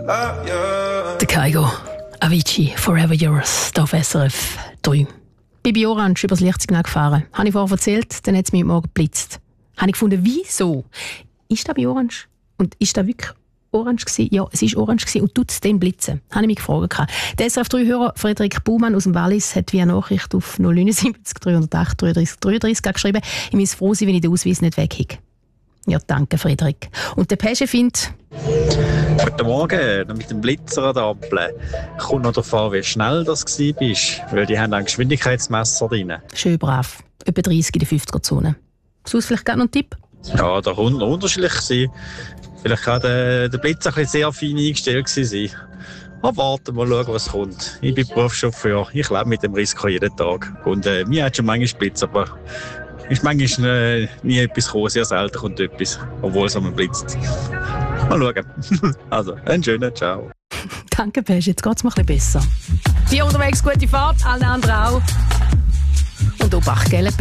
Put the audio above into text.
Der Kaigo, Avicii, Forever Yours, hier auf SRF 3. Ich bin bei Orange übers Lichtsignal gefahren. Habe ich vorher erzählt, dann hat es mich heute Morgen geblitzt. Habe ich gefunden, wieso? Ist das bei Orange? Und ist das wirklich orange gewesen? Ja, es war orange gewesen und tut es dann blitzen? Habe ich mich gefragt. Der SRF 3-Hörer Frederik Baumann aus dem Wallis hat via Nachricht auf 079 308 33 33 geschrieben, ich muss froh sein, wenn ich den Ausweis nicht weg habe. Ja, danke, Frederik. Und der Pesche findet... Guten Morgen, mit dem Blitzer an der Ampel. Kommt noch darauf an, wie schnell das war, weil die haben ein Geschwindigkeitsmesser drin. Schön brav. Etwa 30 in der 50er-Zone. Sonst vielleicht gerade noch einen Tipp? Ja, da kann unterschiedlich sein. Vielleicht kann der Blitzer ein bisschen sehr fein eingestellt sein. Aber warten, mal schauen, was kommt. Ich bin Berufschauffeur, ich lebe mit dem Risiko jeden Tag. Und mir hat schon manchmal Blitz, aber ist manchmal nie etwas gekommen, sehr selten kommt etwas, obwohl es einmal blitzt. Mal schauen. Also, einen schönen Ciao. Danke, Pesch, jetzt geht es mir ein bisschen besser. Dir unterwegs gute Fahrt, allen anderen auch. Und Obacht, gell?